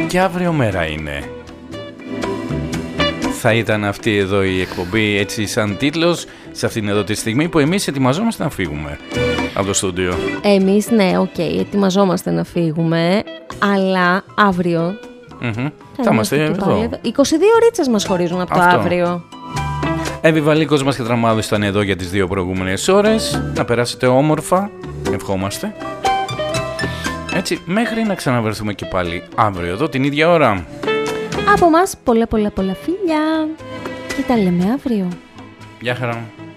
Και αύριο μέρα είναι. Θα ήταν αυτή εδώ η εκπομπή έτσι σαν τίτλος σε αυτήν εδώ τη στιγμή που εμείς ετοιμαζόμαστε να φύγουμε από το στούντιο. Εμείς ναι, ετοιμαζόμαστε να φύγουμε, αλλά αύριο θα είμαστε εδώ. 22 ωρίτσες μας χωρίζουν από το αύριο. Επιβαλίκος μας και Τραμάδος ήταν εδώ για τις 2 προηγούμενες ώρες. Να περάσετε όμορφα, ευχόμαστε. Έτσι, μέχρι να ξαναβρεθούμε και πάλι αύριο εδώ την ίδια ώρα. Από μας πολλά φιλιά και τα λέμε αύριο. Γεια χαρά.